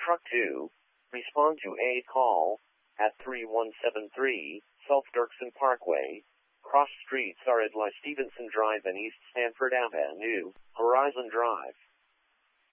Truck 2, respond to a call at 3173 South Dirksen Parkway. Cross streets are at La Stevenson Drive and East Stanford Avenue, Horizon Drive.